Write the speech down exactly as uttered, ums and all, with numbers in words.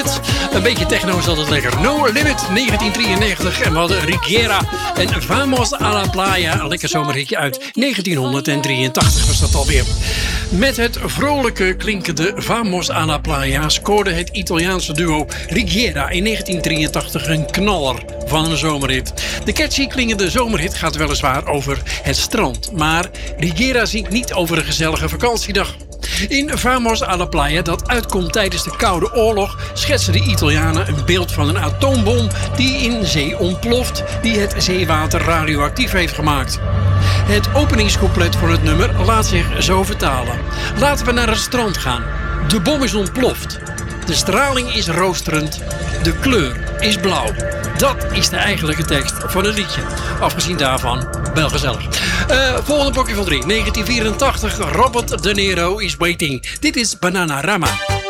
Een beetje techno is altijd lekker. No Limit, negentien drieënnegentig. En we hadden Rigiera en Vamos a la Playa. Een lekker zomerhitje uit negentienhonderddrieëntachtig was dat alweer. Met het vrolijke klinkende Vamos a la Playa scoorde het Italiaanse duo Rigiera in negentien drieëntachtig een knaller van een zomerhit. De catchy klingende zomerhit gaat weliswaar over het strand. Maar Rigiera zingt niet over een gezellige vakantiedag. In Vamos a la Playa, dat uitkomt tijdens de Koude Oorlog, schetsen de Italianen een beeld van een atoombom die in zee ontploft, die het zeewater radioactief heeft gemaakt. Het openingscouplet van het nummer laat zich zo vertalen. Laten we naar het strand gaan. De bom is ontploft. De straling is roosterend. De kleur is blauw. Dat is de eigenlijke tekst van het liedje. Afgezien daarvan, wel gezellig. Uh, volgende blokje van drie. negentien vierentachtig. Robert De Niro is waiting. Dit is Bananarama.